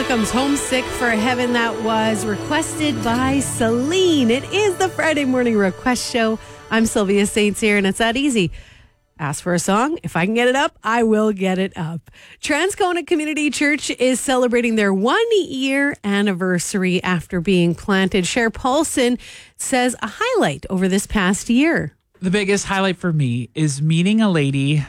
comes Homesick for Heaven. That was requested by Celine. It is the Friday Morning Request Show. I'm Sylvia Saints here, and it's that easy. Ask for a song. If I can get it up, I will get it up. Transcona Community Church is celebrating their 1-year anniversary after being planted. Cher Paulson says a highlight over this past year. The biggest highlight for me is meeting a lady.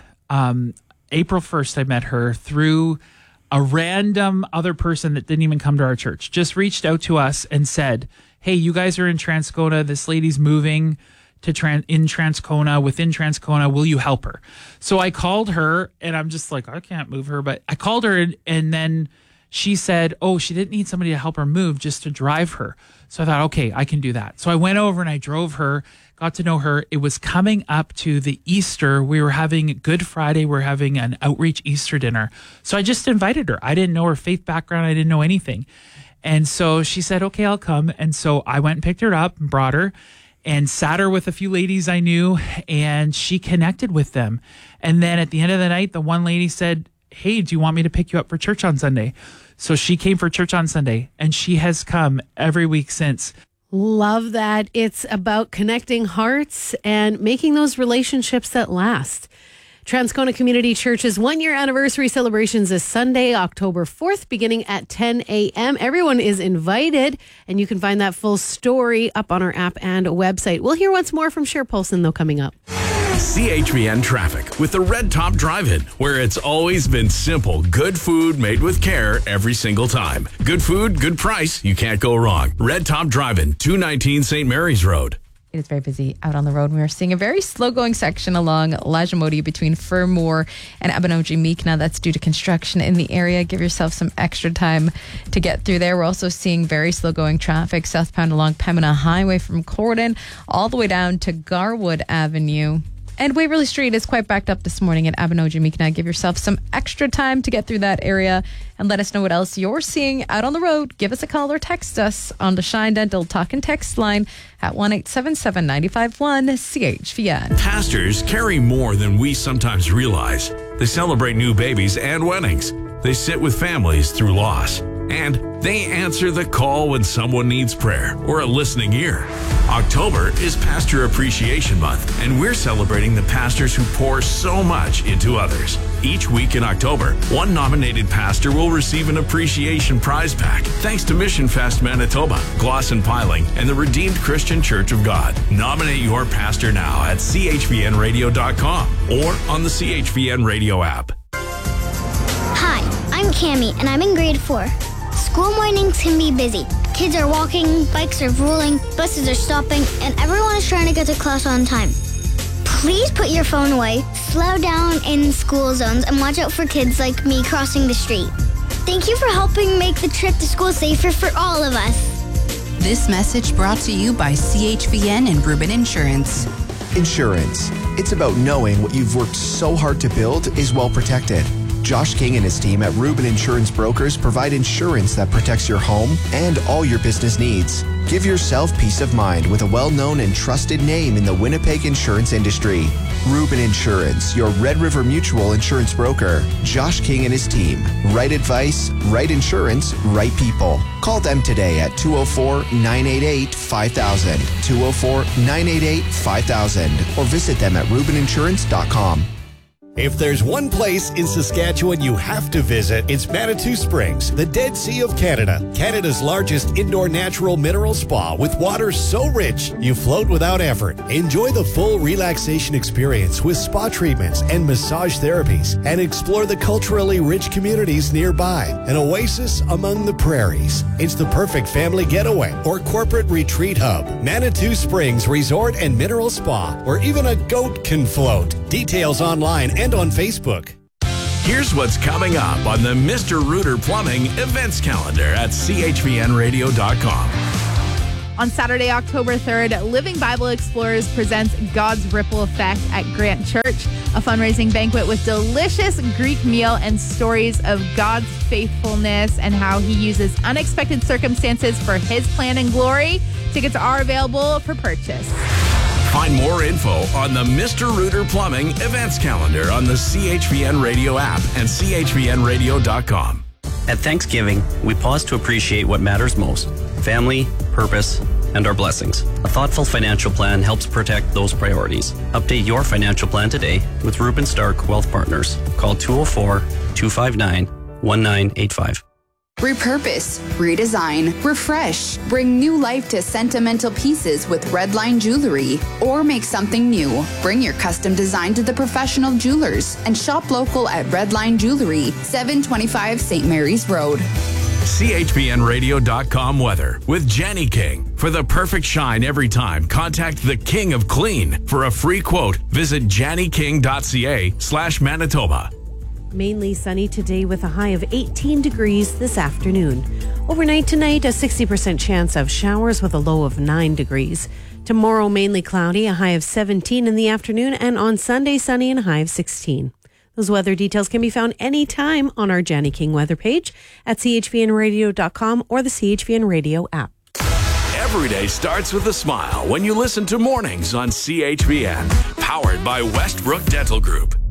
April 1st, I met her through a random other person that didn't even come to our church. Just reached out to us and said, hey, you guys are in Transcona. This lady's moving to within Transcona. Will you help her? So I called her, and I'm just like, I can't move her. But I called her, and then she said, oh, she didn't need somebody to help her move, just to drive her. So I thought, okay, I can do that. So I went over and I drove her, got to know her. It was coming up to the Easter. We were having Good Friday. We're having an outreach Easter dinner. So I just invited her. I didn't know her faith background. I didn't know anything. And so she said, okay, I'll come. And so I went and picked her up and brought her and sat her with a few ladies I knew, and she connected with them. And then at the end of the night, the one lady said, hey, do you want me to pick you up for church on Sunday? So she came for church on Sunday, and she has come every week since. Love that. It's about connecting hearts and making those relationships that last. Transcona Community Church's 1-year anniversary celebrations is Sunday, October 4th, beginning at 10 a.m. Everyone is invited, and you can find that full story up on our app and website. We'll hear once more from Cher Paulson, though, coming up. CHVN Traffic with the Red Top Drive-In, where it's always been simple. Good food made with care every single time. Good food, good price. You can't go wrong. Red Top Drive-In, 219 St. Mary's Road. It is very busy out on the road. We are seeing a very slow-going section along Lajamodi between Fermor and Abinoji-Meekna. That's due to construction in the area. Give yourself some extra time to get through there. We're also seeing very slow-going traffic southbound along Pembina Highway from Corden all the way down to Garwood Avenue. And Waverly Street is quite backed up this morning at Abinoji-Meekna. Give yourself some extra time to get through that area and let us know what else you're seeing out on the road. Give us a call or text us on the Shine Dental Talk and Text line at 1-877-951-CHVN. Pastors carry more than we sometimes realize. They celebrate new babies and weddings. They sit with families through loss. And they answer the call when someone needs prayer or a listening ear. October is Pastor Appreciation Month, and we're celebrating the pastors who pour so much into others. Each week in October, one nominated pastor will receive an appreciation prize pack, thanks to Mission Fest Manitoba, Glosson Piling, and the Redeemed Christian Church of God. Nominate your pastor now at chvnradio.com or on the CHVN Radio app. Hi, I'm Cammie, and I'm in grade 4. School mornings can be busy. Kids are walking, bikes are rolling, buses are stopping, and everyone is trying to get to class on time. Please put your phone away, slow down in school zones, and watch out for kids like me crossing the street. Thank you for helping make the trip to school safer for all of us. This message brought to you by CHVN and Rubin Insurance. Insurance. It's about knowing what you've worked so hard to build is well protected. Josh King and his team at Rubin Insurance Brokers provide insurance that protects your home and all your business needs. Give yourself peace of mind with a well-known and trusted name in the Winnipeg insurance industry. Rubin Insurance, your Red River Mutual insurance broker. Josh King and his team. Right advice, right insurance, right people. Call them today at 204-988-5000, 204-988-5000, or visit them at rubininsurance.com. If there's one place in Saskatchewan you have to visit, it's Manitou Springs, the Dead Sea of Canada. Canada's largest indoor natural mineral spa with water so rich you float without effort. Enjoy the full relaxation experience with spa treatments and massage therapies, and explore the culturally rich communities nearby. An oasis among the prairies. It's the perfect family getaway or corporate retreat hub. Manitou Springs Resort and Mineral Spa, where even a goat can float. Details online and on Facebook. Here's what's coming up on the Mr. Rooter Plumbing events calendar at chvnradio.com. On Saturday, October 3rd, Living Bible Explorers presents God's Ripple Effect at Grant Church, a fundraising banquet with delicious Greek meal and stories of God's faithfulness and how he uses unexpected circumstances for his plan and glory. Tickets are available for purchase. Find more info on the Mr. Rooter Plumbing events calendar on the CHVN Radio app and chvnradio.com. At Thanksgiving, we pause to appreciate what matters most: family, purpose, and our blessings. A thoughtful financial plan helps protect those priorities. Update your financial plan today with Ruben Stark Wealth Partners. Call 204-259-1985. Repurpose, redesign, refresh. Bring new life to sentimental pieces with Redline Jewelry. Or make something new. Bring your custom design to the professional jewelers and shop local at Redline Jewelry, 725 St. Mary's Road. CHPNradio.com weather with Jenny King. For the perfect shine every time, contact the King of Clean. For a free quote, visit jennyking.ca/Manitoba. Mainly sunny today with a high of 18 degrees this afternoon. Overnight tonight, a 60% chance of showers with a low of 9 degrees. Tomorrow, mainly cloudy, a high of 17 in the afternoon, and on Sunday, sunny and a high of 16. Those weather details can be found anytime on our Jenny King weather page at chpnradio.com or the CHPN Radio app. Every day starts with a smile when you listen to Mornings on CHPN. Powered by Westbrook Dental Group.